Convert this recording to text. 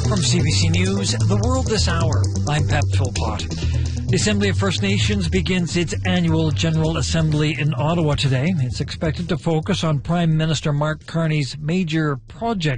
From CBC News, The World This Hour, I'm Pep Philpott. The Assembly of First Nations begins its annual General Assembly in Ottawa today. It's expected to focus on Prime Minister Mark Carney's major project